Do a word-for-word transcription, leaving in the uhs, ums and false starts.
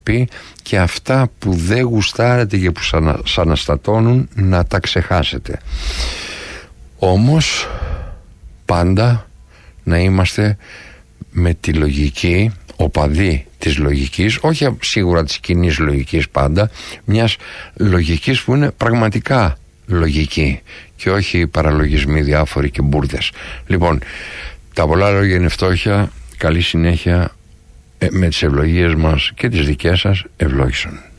και αυτά που δεν γουστάρετε και που σας αναστατώνουν να τα ξεχάσετε. Όμως πάντα να είμαστε με τη λογική, οπαδοί της λογικής, όχι σίγουρα της κοινής λογικής πάντα, μιας λογικής που είναι πραγματικά λογική και όχι παραλογισμοί διάφοροι και μπουρδες. Λοιπόν, τα πολλά λόγια είναι φτώχεια. Καλή συνέχεια, με τις ευλογίες μας και τις δικές σας ευλόγησαν.